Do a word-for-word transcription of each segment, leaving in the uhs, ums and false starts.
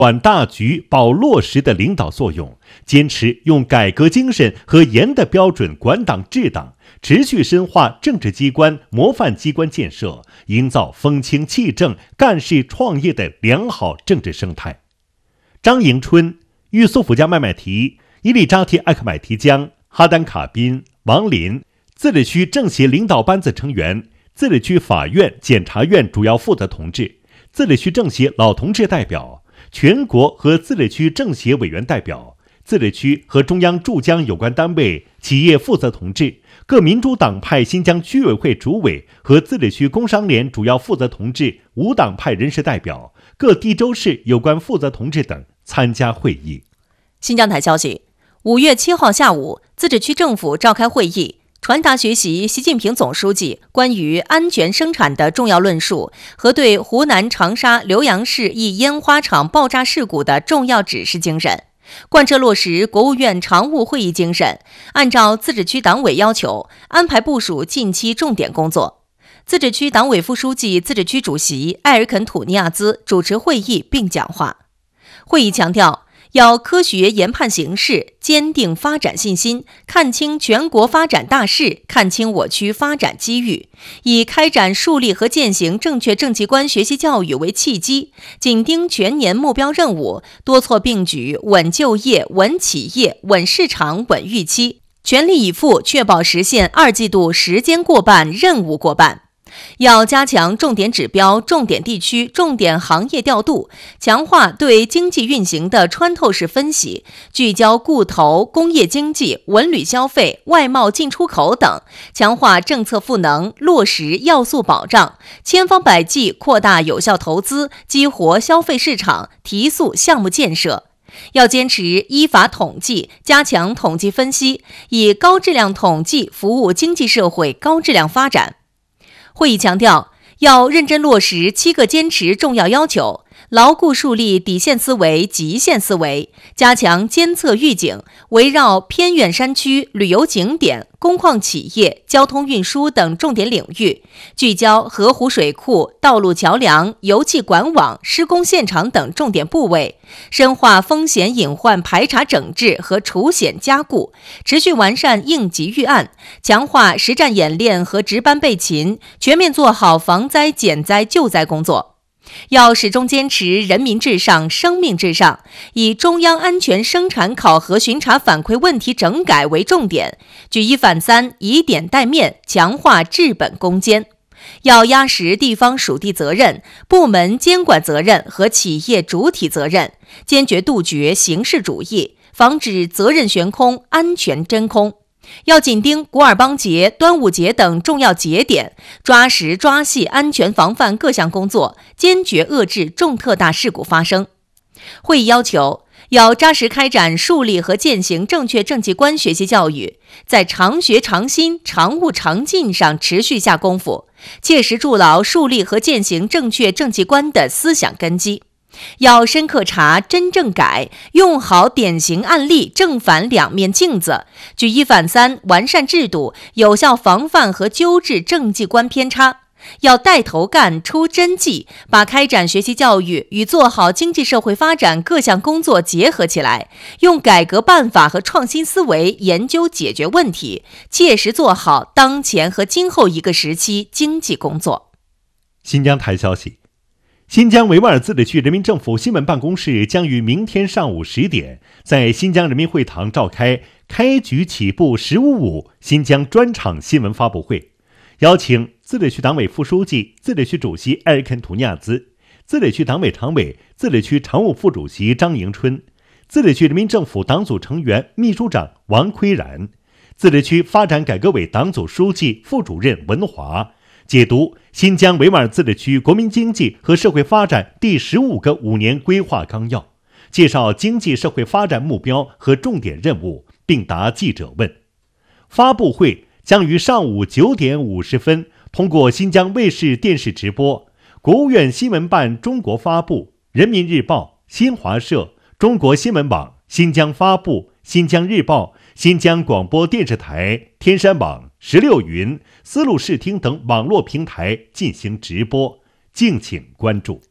管大局、保落实的领导作用，坚持用改革精神和严的标准管党治党，持续深化政治机关模范机关建设，营造风清气正、干事创业的良好政治生态。张迎春、玉苏福加麦麦提、伊利扎提艾克买提江、哈丹卡宾、王林，自治区政协领导班子成员，自治区法院、检察院主要负责同志，自治区政协老同志代表，全国和自治区政协委员代表，自治区和中央驻疆有关单位、企业负责同志，各民主党派新疆区委会主委和自治区工商联主要负责同志、无党派人士代表，各地州市有关负责同志等参加会议。 新疆台消息，五月七号下午，自治区政府召开会议，传达学习习近平总书记关于安全生产的重要论述和对湖南长沙浏阳市一烟花厂爆炸事故的重要指示精神，贯彻落实国务院常务会议精神，按照自治区党委要求安排部署近期重点工作。自治区党委副书记、自治区主席艾尔肯吐尼亚兹主持会议并讲话。会议强调，要科学研判形势，坚定发展信心，看清全国发展大势，看清我区发展机遇，以开展树立和践行正确政绩观学习教育为契机，紧盯全年目标任务，多措并举，稳就业、稳企业、稳市场、稳预期，全力以赴确保实现二季度时间过半、任务过半。要加强重点指标、重点地区、重点行业调度，强化对经济运行的穿透式分析，聚焦固投、工业经济、文旅消费、外贸进出口等，强化政策赋能，落实要素保障，千方百计扩大有效投资，激活消费市场，提速项目建设。要坚持依法统计，加强统计分析，以高质量统计服务经济社会高质量发展。会议强调，要认真落实七个坚持重要要求，牢固树立底线思维、极限思维，加强监测预警，围绕偏远山区、旅游景点、工矿企业、交通运输等重点领域，聚焦河湖水库、道路桥梁、油气管网、施工现场等重点部位，深化风险隐患排查整治和除险加固，持续完善应急预案，强化实战演练和值班备勤，全面做好防灾减灾救灾工作。要始终坚持人民至上、生命至上，以中央安全生产考核巡查反馈问题整改为重点，举一反三，以点带面，强化治本攻坚。要压实地方属地责任、部门监管责任和企业主体责任，坚决杜绝形式主义，防止责任悬空、安全真空。要紧盯古尔邦节、端午节等重要节点，抓实抓细安全防范各项工作，坚决遏制重特大事故发生。会议要求，要扎实开展树立和践行正确政绩观学习教育，在常学常新、常务常进上持续下功夫，切实筑牢树立和践行正确政绩观的思想根基。要深刻查、真正改，用好典型案例正反两面镜子，举一反三，完善制度，有效防范和纠治政绩观偏差。要带头干、出真绩，把开展学习教育与做好经济社会发展各项工作结合起来，用改革办法和创新思维研究解决问题，切实做好当前和今后一个时期经济工作。 新疆台消息，新疆维吾尔自治区人民政府新闻办公室将于明天上午十点在新疆人民会堂召开开局起步十五五新疆专场新闻发布会，邀请自治区党委副书记、自治区主席艾尔肯吐尼亚兹，自治区党委常委、自治区常务副主席张迎春，自治区人民政府党组成员、秘书长王奎然，自治区发展改革委党组书记、副主任文华，解读新疆维吾尔自治区国民经济和社会发展第十五个五年规划纲要，介绍经济社会发展目标和重点任务，并答记者问。发布会将于上午九点五十分通过新疆卫视电视直播，国务院新闻办中国发布、人民日报、新华社、中国新闻网、新疆发布、新疆日报、新疆广播电视台、天山网、十六云、丝路视听等网络平台进行直播，敬请关注。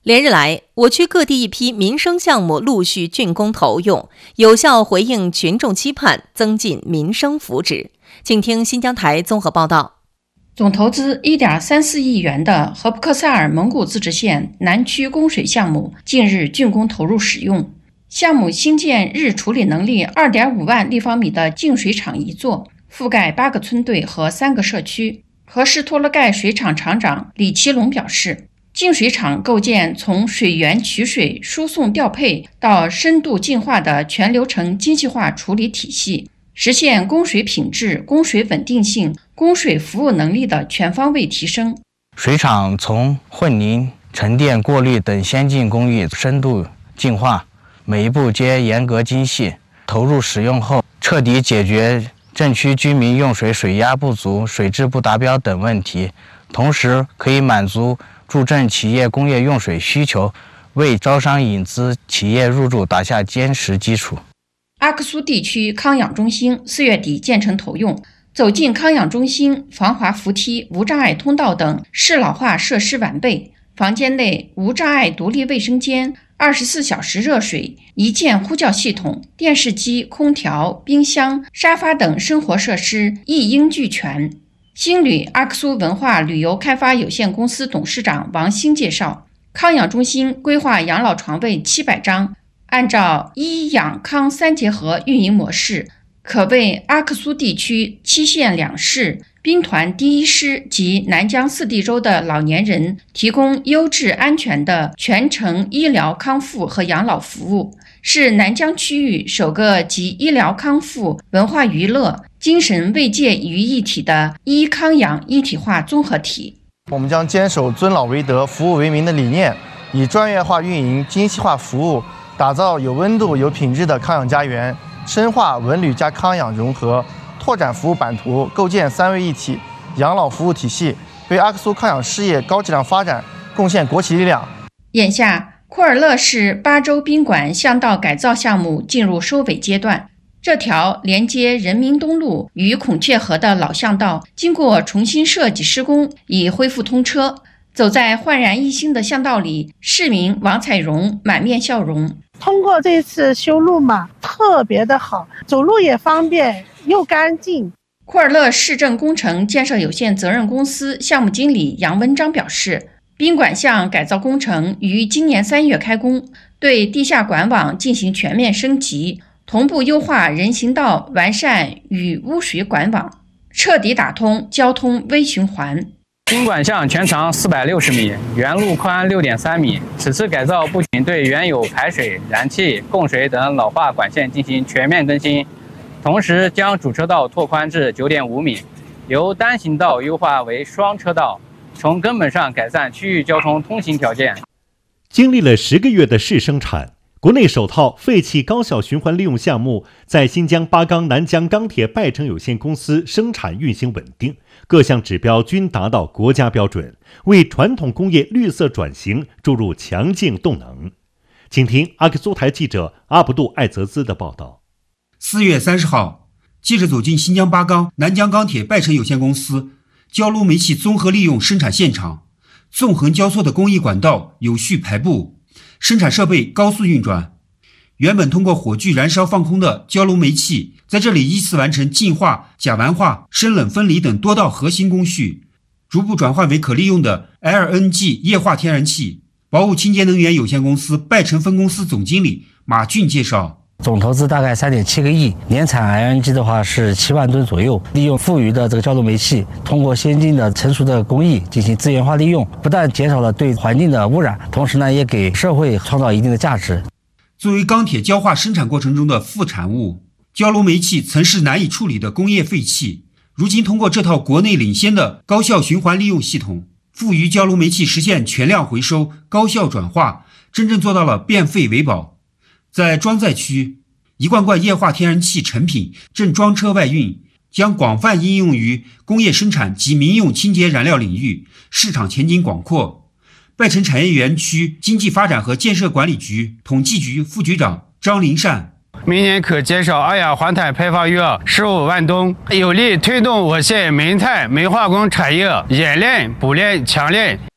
连日来，我区各地一批民生项目陆续竣工投用，有效回应群众期盼，增进民生福祉。请听新疆台综合报道。 总投资 一点三四亿元的和普克塞尔蒙古自治县南区供水项目近日竣工投入使用。项目新建日处理能力 二点五万立方米的净水厂一座，覆盖八个村队和三个社区。和氏托勒盖水厂厂长李其龙表示，净水厂构建从水源取水、输送调配到深度净化的全流程精细化处理体系，实现供水品质、供水稳定性、供水服务能力的全方位提升。 水厂从混凝、沉淀、过滤等先进工艺深度净化，每一步皆严格精细。投入使用后，彻底解决镇区居民用水水压不足、水质不达标等问题，同时可以满足助镇企业工业用水需求，为招商引资企业入驻打下坚实基础。 阿克苏地区康养中心四月底建成投用，走进康养中心，防滑扶梯、无障碍通道等适老化设施完备，房间内无障碍独立卫生间、二十四小时热水、一键呼叫系统、电视机、空调、冰箱、沙发等生活设施一应俱全。新旅阿克苏文化旅游开发有限公司董事长王兴介绍，康养中心规划养老床位七百张，按照医养康三结合运营模式，可为阿克苏地区七县两市、兵团第一师及南疆四地州的老年人提供优质安全的全程医疗康复和养老服务，是南疆区域首个集医疗康复、文化娱乐、精神慰藉于一体的医康养一体化综合体。 我们将坚守尊老为德、服务为民的理念，以专业化运营、精细化服务，打造有温度、有品质的康养家园，深化文旅加康养融合，拓展服务版图，构建三位一体养老服务体系，为阿克苏康养事业高质量发展贡献国企力量。 眼下，库尔勒市巴州宾馆巷道改造项目进入收尾阶段。这条连接人民东路与孔雀河的老巷道，经过重新设计施工，已恢复通车。走在焕然一新的巷道里，市民王彩荣满面笑容。 通过这次修路嘛，特别的好，走路也方便又干净。 库尔勒市政工程建设有限责任公司项目经理杨文章表示，宾馆巷改造工程于今年三月开工，对地下管网进行全面升级，同步优化人行道，完善与污水管网，彻底打通交通微循环。 宾馆巷全长四百六十米，原路宽 六点三米。此次改造不仅对原有排水、燃气、供水等老化管线进行全面更新，同时将主车道拓宽至 九点五米，由单行道优化为双车道，从根本上改善区域交通通行条件。 经历了十个月的试生产，国内首套废气高效循环利用项目在新疆巴钢南疆钢铁拜成有限公司生产运行稳定，各项指标均达到国家标准，为传统工业绿色转型注入强劲动能。请听阿克苏台记者阿卜杜艾泽兹的报道。 四月三十号，记者走进新疆巴钢南疆钢铁拜成有限公司焦炉煤气综合利用生产现场，纵横交错的工艺管道有序排布，生产设备高速运转。原本通过火炬燃烧放空的焦炉煤气，在这里依次完成净化、甲烷化、深冷分离等多道核心工序，逐步转换为可利用的 L N G 液化天然气。宝武清洁能源有限公司拜成分公司总经理马俊介绍， 总投资大概 三点七个亿，年产 L N G 的话是七万吨左右。利用富余的这个焦炉煤气，通过先进的成熟的工艺进行资源化利用，不但减少了对环境的污染，同时呢也给社会创造一定的价值。 作为钢铁焦化生产过程中的副产物，焦炉煤气曾是难以处理的工业废气，如今通过这套国内领先的高效循环利用系统，富余焦炉煤气实现全量回收、高效转化，真正做到了变废为宝。在装载区，一罐罐液化天然气成品正装车外运，将广泛应用于工业生产及民用清洁燃料领域，市场前景广阔。拜成产业园区经济发展和建设管理局统计局副局长张林善， 明年可减少二氧化碳排放约十五万吨，有力推动我县煤炭、煤化工产业冶炼、补炼、强炼。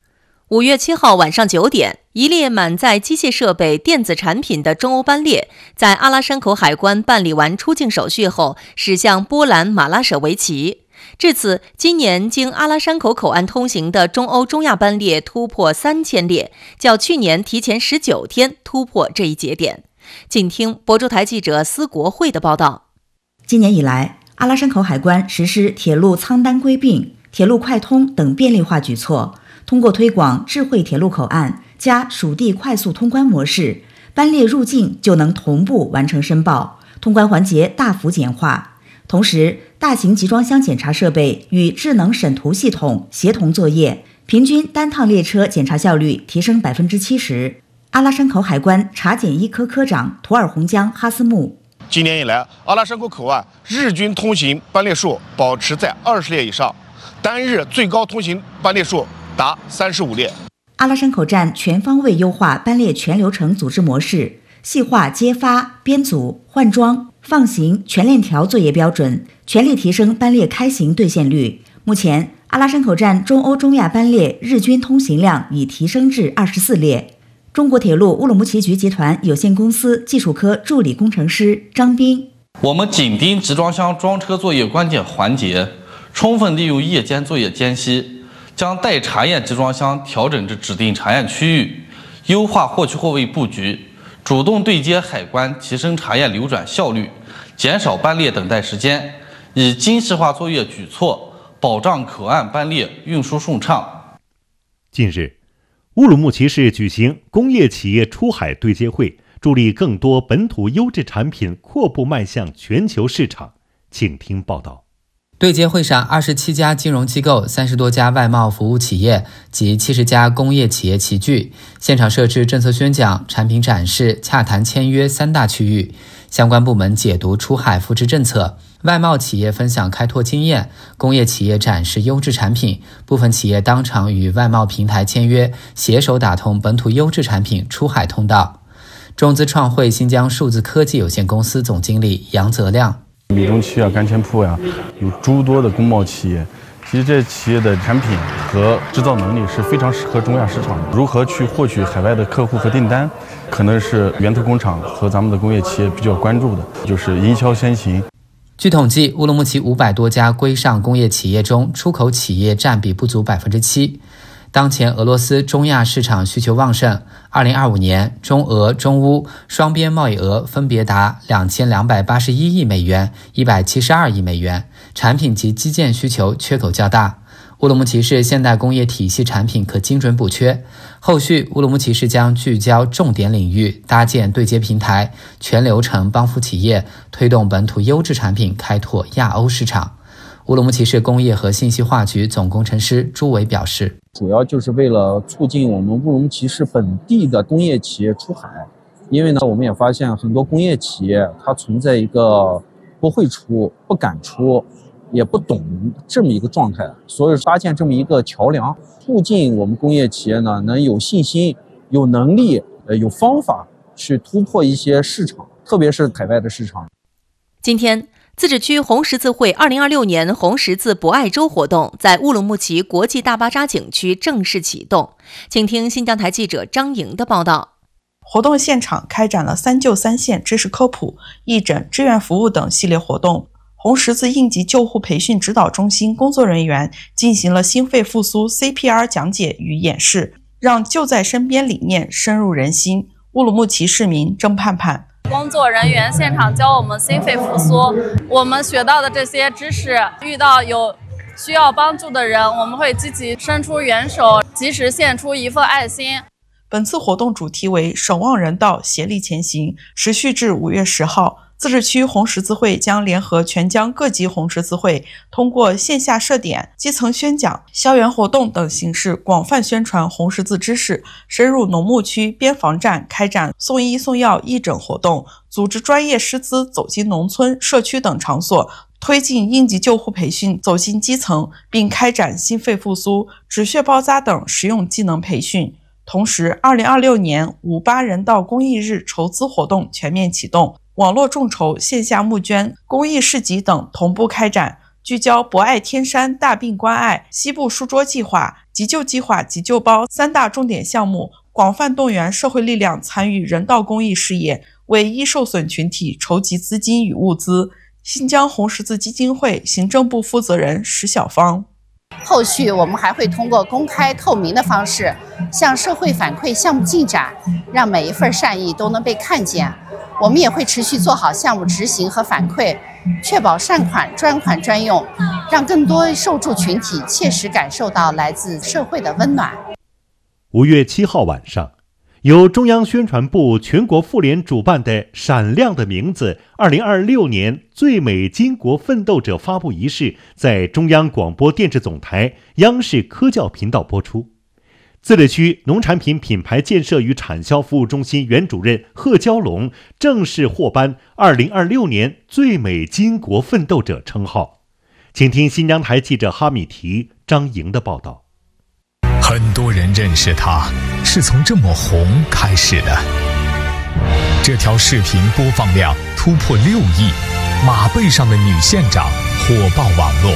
五月七号晚上九点，一列满载机械设备、电子产品的中欧班列，在阿拉山口海关办理完出境手续后，驶向波兰马拉舍维奇。至此，今年经阿拉山口口岸通行的中欧中亚班列突破三千列，较去年提前十九天突破这一节点。请听博州台记者司国慧的报道。 今年以来，阿拉山口海关实施铁路仓单归并、铁路快通等便利化举措，通过推广智慧铁路口岸加属地快速通关模式，班列入境就能同步完成申报，通关环节大幅简化。同时，大型集装箱检查设备与智能审图系统协同作业，平均单趟列车检查效率提升百分之七十。阿拉山口海关查检一科科长图尔洪江哈斯木。 今年以来，阿拉山口口岸日均通行班列数保持在二十列以上，单日最高通行班列数达三十五列。 阿拉山口站全方位优化班列全流程组织模式，细化接发、编组、换装、放行全链条作业标准，全力提升班列开行兑现率。目前，阿拉山口站中欧中亚班列日均通行量已提升至二十四列。中国铁路乌鲁木齐局集团有限公司技术科助理工程师张斌： 我们紧盯集装箱装车作业关键环节，充分利用夜间作业间隙，将待查验集装箱调整至指定查验区域，优化货区货位布局，主动对接海关，提升查验流转效率，减少班列等待时间，以精细化作业举措保障口岸班列运输顺畅。 近日，乌鲁木齐市举行工业企业出海对接会，助力更多本土优质产品阔步迈向全球市场。请听报道。 对接会上，二十七家金融机构、三十多家外贸服务企业及七十家工业企业齐聚，现场设置政策宣讲、产品展示、洽谈签约三大区域，相关部门解读出海扶持政策，外贸企业分享开拓经验，工业企业展示优质产品，部分企业当场与外贸平台签约，携手打通本土优质产品出海通道。中资创汇新疆数字科技有限公司总经理杨泽亮： 米中期啊、干钱铺呀，有诸多的工贸企业。其实这企业的产品和制造能力是非常适合中亚市场的。如何去获取海外的客户和订单，可能是源头工厂和咱们的工业企业比较关注的，就是营销先行。 据统计，乌鲁木齐五百多家规上工业企业中，出口企业占比不足百分之七。当前俄罗斯中亚市场需求旺盛，二零二五年中俄中乌双边贸易额分别达两千两百八十一亿美元、一百七十二亿美元，产品及基建需求缺口较大。乌鲁木齐市现代工业体系产品可精准补缺。后续，乌鲁木齐市将聚焦重点领域，搭建对接平台，全流程帮扶企业，推动本土优质产品开拓亚欧市场。乌鲁木齐市工业和信息化局总工程师朱伟表示， 主要就是为了促进我们乌鲁木齐市本地的工业企业出海。因为呢，我们也发现很多工业企业它存在一个不会出、不敢出、也不懂这么一个状态，所以搭建这么一个桥梁，促进我们工业企业呢能有信心、有能力、呃有方法去突破一些市场，特别是海外的市场。 今天，自治区红十字会二零二六年红十字博爱周活动在乌鲁木齐国际大巴扎景区正式启动。请听新疆台记者张莹的报道。 活动现场开展了三救三献知识科普、义诊、志愿服务等系列活动。红十字应急救护培训指导中心工作人员进行了心肺复苏 C P R 讲解与演示，让就在身边理念深入人心。乌鲁木齐市民郑盼盼： 工作人员现场教我们心肺复苏，我们学到的这些知识，遇到有需要帮助的人，我们会积极伸出援手，及时献出一份爱心。 本次活动主题为守望人道，协力前行，持续至五月十号。自治区红十字会将联合全疆各级红十字会，通过线下设点、基层宣讲、校园活动等形式，广泛宣传红十字知识，深入农牧区边防站开展送医送药义诊活动，组织专业师资走进农村、社区等场所，推进应急救护培训走进基层，并开展心肺复苏、止血包扎等实用技能培训。同时，二零二六年五八人道公益日筹资活动全面启动，网络众筹、线下募捐、公益市集等同步开展， 聚焦博爱天山大病关爱、西部书桌计划、急救计划急救包三大重点项目，广泛动员社会力量参与人道公益事业，为易受损群体筹集资金与物资。新疆红十字基金会行政部负责人石小芳。 后续我们还会通过公开透明的方式向社会反馈项目进展，让每一份善意都能被看见。我们也会持续做好项目执行和反馈，确保善款专款专用，让更多受助群体切实感受到来自社会的温暖。 五月七号晚上，由中央宣传部全国妇联主办的《闪亮的名字》二零二六年最美巾帼奋斗者发布仪式在中央广播电视总台央视科教频道播出。自治区农产品品牌建设与产销服务中心原主任贺娇龙正式获颁二零二六年最美巾帼奋斗者称号。请听新疆台记者哈米提、张莹的报道。 很多人认识她是从这么红开始的。这条视频播放量突破六亿，马背上的女县长火爆网络。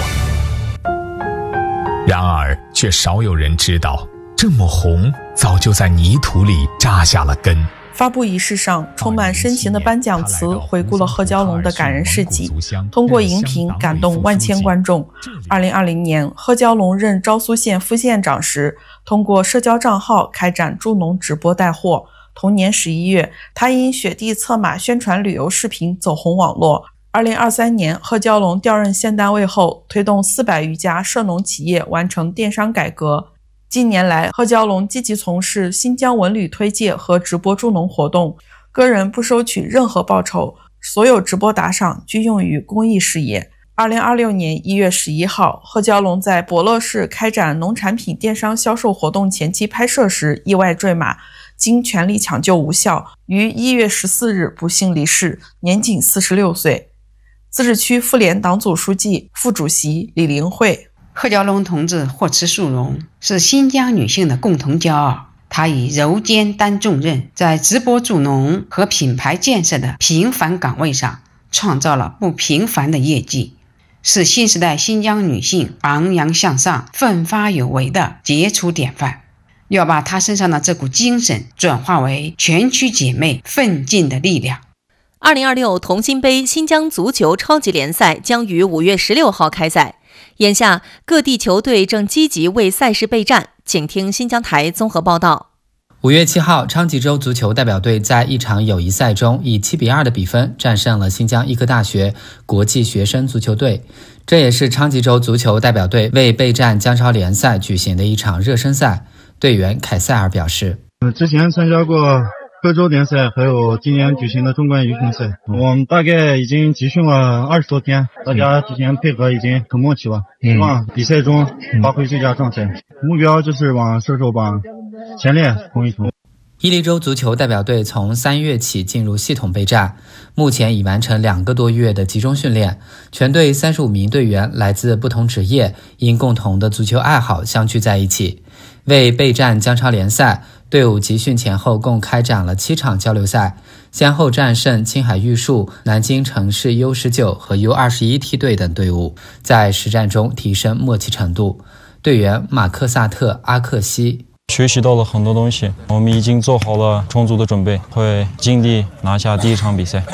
然而却少有人知道，这么红早就在泥土里扎下了根。 发布仪式上，充满深情的颁奖词回顾了贺娇龙的感人事迹，通过荧屏感动万千观众。二零二零年，贺娇龙任昭苏县副县长时，通过社交账号开展助农直播带货。同年十一月，他因雪地策马宣传旅游视频走红网络。二零二三年，贺娇龙调任县单位后，推动四百余家涉农企业完成电商改革。近年来，贺娇龙积极从事新疆文旅推介和直播助农活动，个人不收取任何报酬，所有直播打赏均用于公益事业。二零二六年一月十一号，贺娇龙在博乐市开展农产品电商销售活动前期拍摄时意外坠马，经全力抢救无效，于一月十四日不幸离世，年仅四十六岁。自治区妇联党组书记、副主席李玲慧。 贺娇龙同志获此殊荣，是新疆女性的共同骄傲。她以柔肩担重任，在直播助农和品牌建设的平凡岗位上，创造了不平凡的业绩，是新时代新疆女性昂扬向上、奋发有为的杰出典范。要把她身上的这股精神转化为全区姐妹奋进的力量。 二零二六同心杯新疆足球超级联赛将于五月十六号开赛。眼下，各地球队正积极为赛事备战，请听新疆台综合报道。 五月七号，昌吉州足球代表队在一场友谊赛中以七比二的比分战胜了新疆医科大学国际学生足球队，这也是昌吉州足球代表队为备战疆超联赛举行的一场热身赛。队员凯塞尔表示， 呃，之前参加过各州联赛，还有今年举行的中冠预选赛，我们大概已经集训了二十多天，大家之前配合已经很默契了，希望比赛中发挥最佳状态，目标就是往射手榜前列冲一冲。 伊犁州足球代表队从三月起进入系统备战，目前已完成两个多月的集中训练。全队三十五名队员来自不同职业，因共同的足球爱好相聚在一起。为备战疆超联赛，队伍集训前后共开展了七场交流赛，先后战胜青海玉树、南京城市 U 十九 和 U 二十一 梯队等队伍，在实战中提升默契程度。队员马克萨特阿克西学习到了很多东西，我们已经做好了充足的准备，会尽力拿下第一场比赛。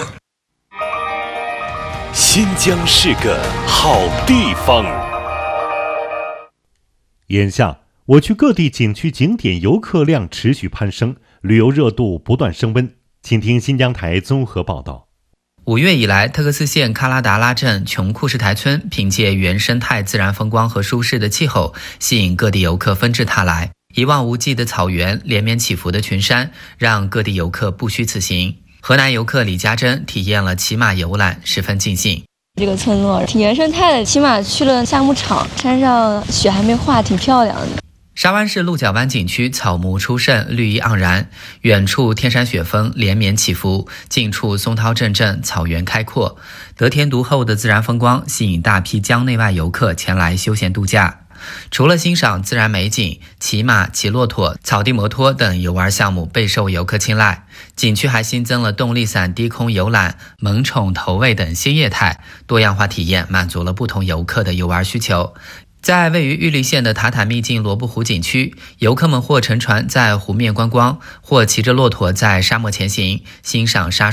新疆是个好地方。眼下，我区各地景区景点游客量持续攀升，旅游热度不断升温。请听新疆台综合报道。 五月以来，特克斯县喀拉达拉镇琼库什台村凭借原生态自然风光和舒适的气候，吸引各地游客纷至沓来。一望无际的草原，连绵起伏的群山，让各地游客不虚此行。河南游客李家珍体验了骑马游览，十分尽兴。 这个村落挺原生态的，起码去了夏牧场，山上雪还没化，挺漂亮的。 沙湾市鹿角湾景区草木初盛，绿意盎然，远处天山雪峰连绵起伏，近处松涛阵阵，草原开阔。得天独厚的自然风光吸引大批疆内外游客前来休闲度假。 除了欣赏自然美景，骑马、骑骆驼、草地摩托等游玩项目备受游客青睐。景区还新增了动力伞低空游览、萌宠投喂等新业态，多样化体验满足了不同游客的游玩需求。在位于玉立县的塔塔秘境罗布湖景区，游客们或乘船在湖面观光，或骑着骆驼在沙漠前行，欣赏沙